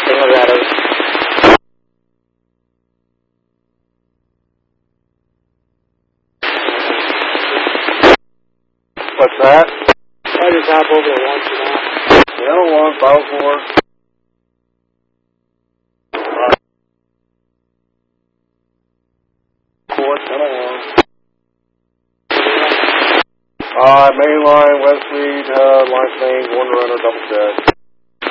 What's that? I just hop over there once in a while. Yeah, 154. Main line, West Reed, line main, one runner, double check.